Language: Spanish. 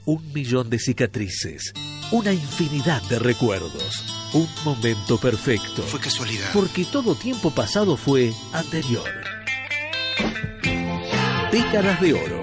1.000.000 de cicatrices, una infinidad de recuerdos, un momento perfecto. Fue casualidad. Porque todo tiempo pasado fue anterior. Décadas de oro.